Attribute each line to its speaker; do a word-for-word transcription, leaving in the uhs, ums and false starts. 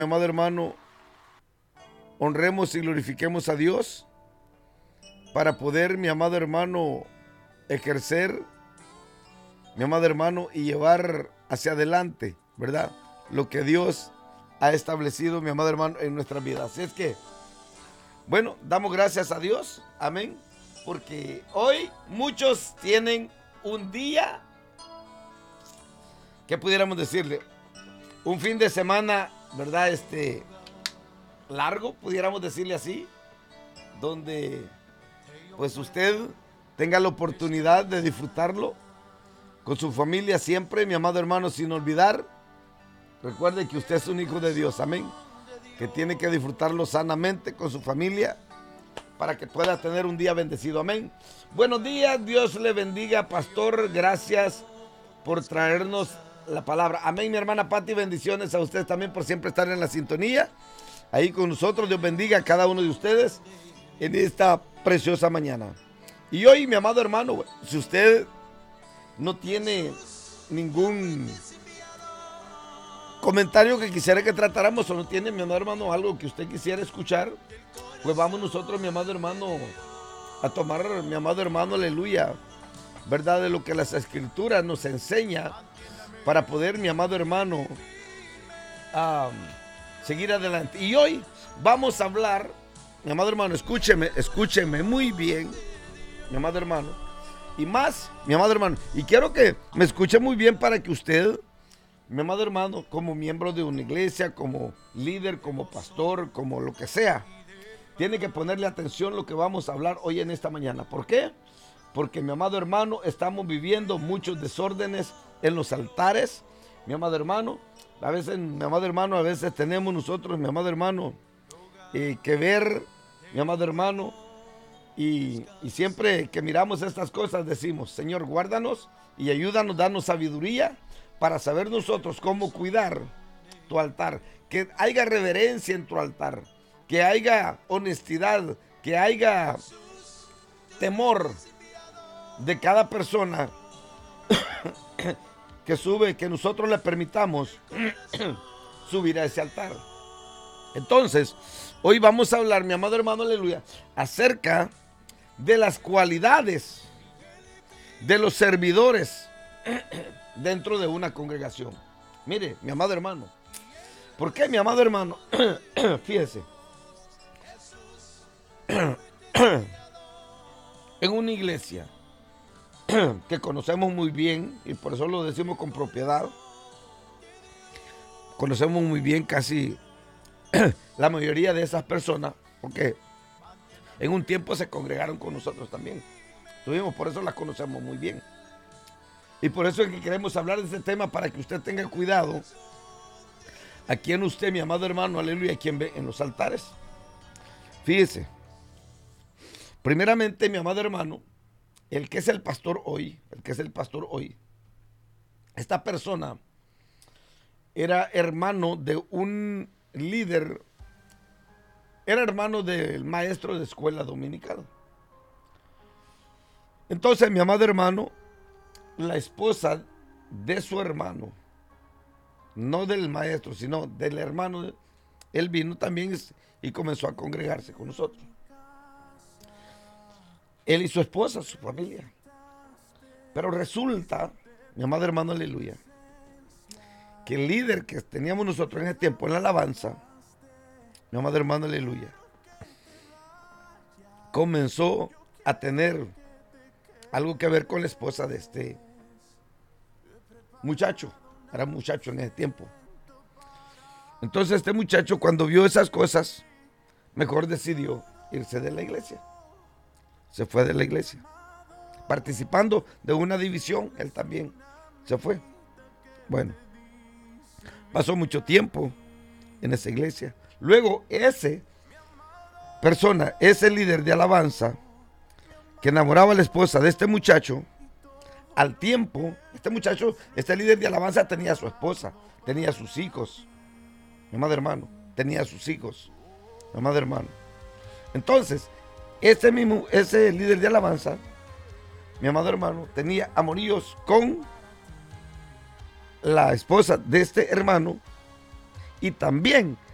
Speaker 1: amado hermano, honremos y glorifiquemos a Dios para poder, mi amado hermano, ejercer, mi amado hermano, y llevar hacia adelante, ¿verdad? Lo que Dios ha establecido, mi amado hermano, en nuestras vidas. Así es que, bueno, damos gracias a Dios, amén, porque hoy muchos tienen un día, ¿qué pudiéramos decirle? Un fin de semana, ¿verdad? Este, largo, pudiéramos decirle así, donde pues usted tenga la oportunidad de disfrutarlo con su familia siempre, mi amado hermano, sin olvidar, recuerde que usted es un hijo de Dios, amén, que tiene que disfrutarlo sanamente con su familia para que pueda tener un día bendecido, amén. Buenos días, Dios le bendiga, pastor, gracias por traernos la palabra, amén. Mi hermana Pati, bendiciones a ustedes también por siempre estar en la sintonía, ahí con nosotros. Dios bendiga a cada uno de ustedes en esta preciosa mañana. Y hoy, mi amado hermano, si usted no tiene ningún comentario que quisiera que tratáramos, o no tiene, mi amado hermano, algo que usted quisiera escuchar, pues vamos nosotros, mi amado hermano, a tomar, mi amado hermano, aleluya, verdad, de lo que las escrituras nos enseña para poder, mi amado hermano, um, seguir adelante. Y hoy vamos a hablar, mi amado hermano, escúcheme, escúcheme muy bien, mi amado hermano, y más, mi amado hermano, y quiero que me escuche muy bien para que usted, mi amado hermano, como miembro de una iglesia, como líder, como pastor, como lo que sea, tiene que ponerle atención a lo que vamos a hablar hoy en esta mañana. ¿Por qué? Porque, mi amado hermano, estamos viviendo muchos desórdenes en los altares, mi amado hermano. A veces, mi amado hermano, a veces tenemos nosotros, mi amado hermano, eh, que ver, mi amado hermano, y, y siempre que miramos estas cosas decimos, Señor, guárdanos y ayúdanos, danos sabiduría para saber nosotros cómo cuidar tu altar, que haya reverencia en tu altar, que haya honestidad, que haya temor de cada persona que sube, que nosotros le permitamos subir a ese altar. Entonces, hoy vamos a hablar, mi amado hermano, aleluya, acerca de las cualidades de los servidores dentro de una congregación. Mire, mi amado hermano, ¿por qué, mi amado hermano? Fíjese, en una iglesia que conocemos muy bien, y por eso lo decimos con propiedad, conocemos muy bien casi la mayoría de esas personas, porque en un tiempo se congregaron con nosotros también. Tuvimos, por eso las conocemos muy bien. Y por eso es que queremos hablar de este tema, para que usted tenga cuidado a quien usted, mi amado hermano, aleluya, a quien ve en los altares. Fíjese, primeramente, mi amado hermano, el que es el pastor hoy, el que es el pastor hoy, esta persona era hermano de un líder, era hermano del maestro de escuela dominical. Entonces, mi amado hermano, la esposa de su hermano, no del maestro, sino del hermano, él vino también y comenzó a congregarse con nosotros. Él y su esposa, su familia. Pero resulta, mi amado hermano, aleluya, que el líder que teníamos nosotros en ese tiempo en la alabanza, mi amado hermano, aleluya, comenzó a tener algo que ver con la esposa de este muchacho. Era muchacho en ese tiempo. Entonces este muchacho, cuando vio esas cosas, mejor decidió irse de la iglesia. Se fue de la iglesia. Participando de una división, él también se fue. Bueno, pasó mucho tiempo en esa iglesia. Luego ese persona, ese líder de alabanza que enamoraba a la esposa de este muchacho, al tiempo, este muchacho, este líder de alabanza tenía a su esposa, tenía a sus hijos, mi amado hermano, tenía a sus hijos, mi amado hermano. Entonces, ese mismo, ese líder de alabanza, mi amado hermano, tenía amoríos con la esposa de este hermano, y también